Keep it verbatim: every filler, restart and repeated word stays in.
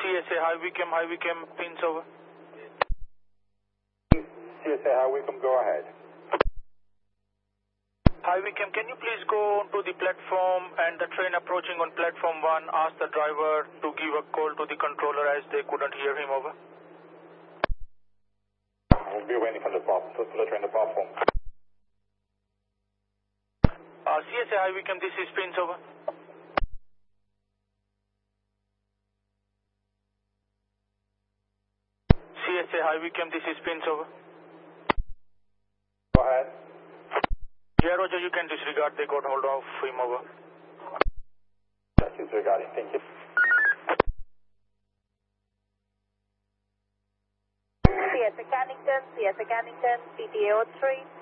S A, High Wycombe, High Wycombe, pins over. C S A, High Wycombe, go ahead. High Wycombe, can you please go to the platform and the train approaching on platform one, ask the driver to give a call to the controller as they couldn't hear him over? We'll be waiting for the, for the train to platform. Uh, C S A, High Wycombe, this is pins over. C S A, High Wycombe, this is pins over. Go ahead. Yeah, Roger, you can disregard, they got hold of him over. Yes, disregarding, thank you. C S A Cannington, C S A Cannington, P T A zero three.